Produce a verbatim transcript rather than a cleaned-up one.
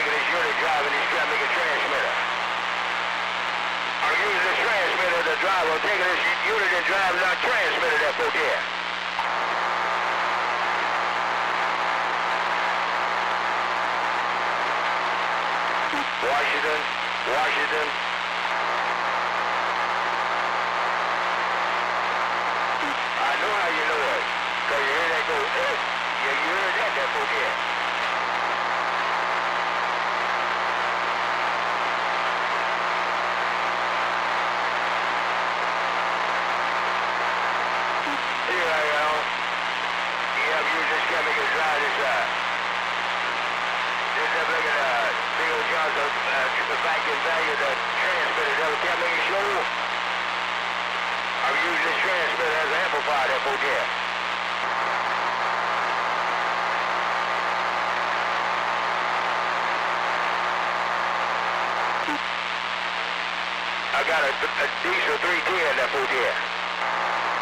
taking this unit driving this traffic transmitter. I'm using this transmitter to drive. I'm taking this unit and driving that transmitter there, folks here. Washington, Washington. I know how you know it. Because you hear that go, eh? You, you heard that, that folks here. Here I go. You have used this chemical drive this side. This is look at uh, big old jobs of uh, vacuum value the transmitter. That can't make it show. I've used this transmitter as an amplifier there, folks here. I got a, a diesel three ten there, folks here.